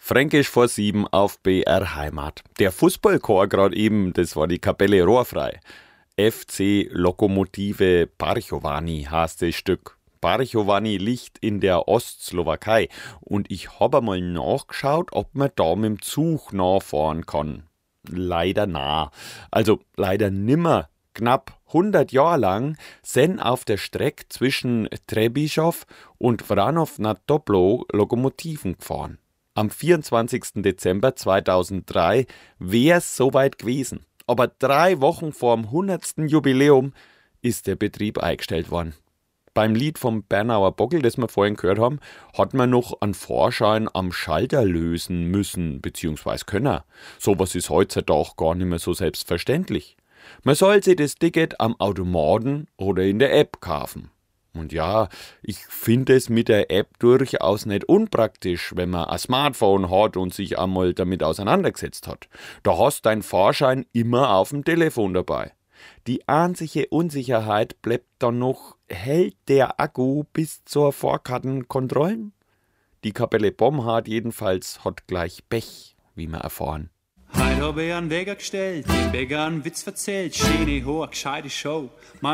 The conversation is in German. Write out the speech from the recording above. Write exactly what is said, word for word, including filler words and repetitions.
Fränkisch vor sieben auf B R Heimat. Der Fußballchor gerade eben, das war die Kapelle Rohrfrei. F C Lokomotive Parchowany heißt das Stück. Parchowany liegt in der Ostslowakei und ich habe einmal nachgeschaut, ob man da mit dem Zug nachfahren kann. Leider nah. Also leider nimmer. Knapp hundert Jahre lang sind auf der Strecke zwischen Trebišov und Vranov nad Topľou Lokomotiven gefahren. Am vierundzwanzigsten Dezember zweitausenddrei wäre es soweit gewesen. Aber drei Wochen vor dem hundertsten Jubiläum ist der Betrieb eingestellt worden. Beim Lied vom Bernauer Bockel, das wir vorhin gehört haben, hat man noch einen Fahrschein am Schalter lösen müssen bzw. können. Sowas ist heutzutage gar nicht mehr so selbstverständlich. Man soll sich das Ticket am Automaten oder in der App kaufen. Und ja, ich finde es mit der App durchaus nicht unpraktisch, wenn man ein Smartphone hat und sich einmal damit auseinandergesetzt hat. Da hast du deinen Fahrschein immer auf dem Telefon dabei. Die einzige Unsicherheit bleibt dann noch, hält der Akku bis zur Fahrkartenkontrolle? Die Kapelle Bomhard jedenfalls hat gleich Pech, wie wir erfahren. Heute hab ich einen Weger gestellt, dem Bäcker einen Witz erzählt, schöne, hohe, gescheite Show.